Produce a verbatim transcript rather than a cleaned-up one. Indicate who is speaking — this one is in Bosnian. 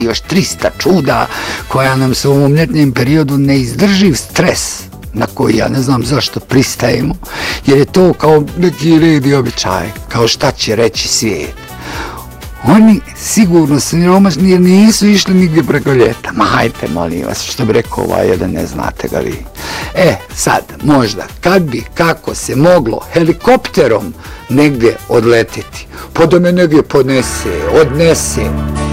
Speaker 1: još trista čuda koja nam se u ovom ljetnjem periodu neizdrživ stres na koji ja ne znam zašto pristajemo, jer je to kao neki red i običaj, kao šta će reći svijet. Oni sigurno siromašni jer nisu išli nigdje preko ljeta. Ma hajte, molim vas, što bi rekao ovaj jedan, ne znate ga vi. E, sad, možda, kad bi, kako se moglo helikopterom negdje odleteti, pa da me negdje podnese, odnese,